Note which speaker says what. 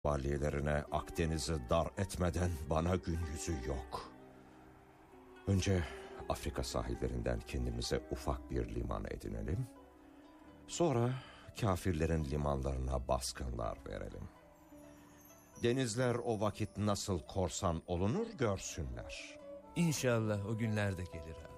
Speaker 1: Valilerine Akdeniz'i dar etmeden bana gün yüzü yok. Önce Afrika sahillerinden kendimize ufak bir liman edinelim. Sonra kafirlerin limanlarına baskınlar verelim. Denizler o vakit nasıl korsan olunur görsünler.
Speaker 2: İnşallah o günler de gelir